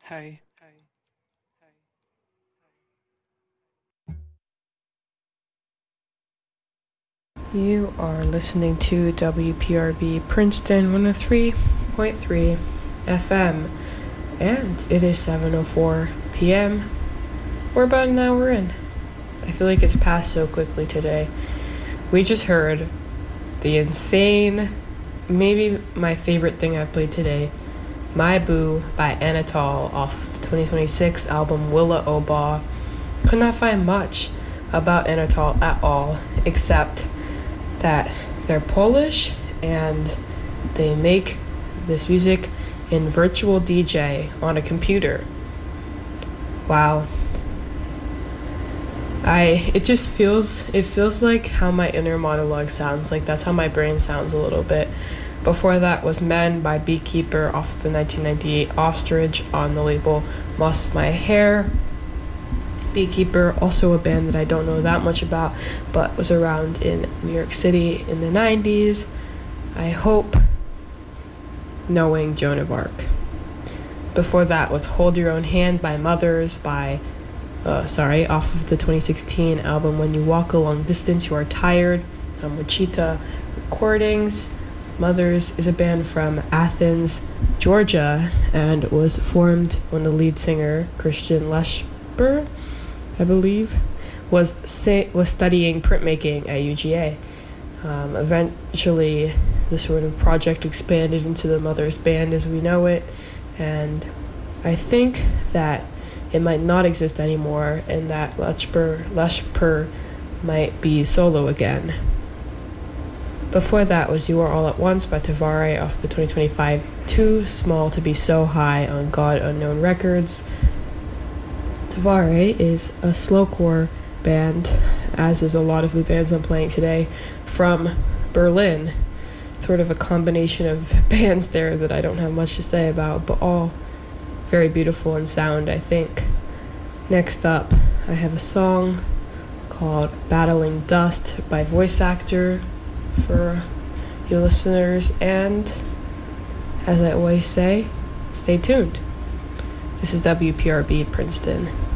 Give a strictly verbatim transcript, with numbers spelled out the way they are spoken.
Hey. You are listening to W P R B Princeton one oh three point three F M, and it is seven oh four p.m. We're about an hour in. I feel like it's passed so quickly today. We just heard the insane, maybe my favorite thing I've played today, My Boo by Anatol off the twenty twenty-six album Willa Oba. Could not find much about Anatol at all, except that they're Polish and they make this music in virtual D J on a computer. Wow. I it just feels it feels like how my inner monologue sounds. Like that's how my brain sounds a little bit. Before that was Men by Beekeeper off the nineteen ninety-eight Ostrich on the label Moss My Hair. Beekeeper, also a band that I don't know that much about, but was around in New York City in the nineties. I hope knowing Joan of Arc. Before that was Hold Your Own Hand by Mothers by, uh, sorry, off of the twenty sixteen album When You Walk a Long Distance, You Are Tired, on Wichita Recordings. Mothers is a band from Athens, Georgia, and was formed when the lead singer, Christian Lesper, I believe, was say, was studying printmaking at U G A. Um, eventually, the sort of project expanded into the Mothers Band as we know it, and I think that it might not exist anymore, and that Lesper, Lesper might be solo again. Before that was You Are All At Once by Tavare off the twenty twenty-five Too Small to Be So High on God Unknown Records. Tavare is a slowcore band, as is a lot of the bands I'm playing today, from Berlin. Sort of a combination of bands there that I don't have much to say about, but all very beautiful in sound, I think. Next up, I have a song called Battling Dust by Voice Actor for you listeners, and as I always say, stay tuned. This is W P R B Princeton.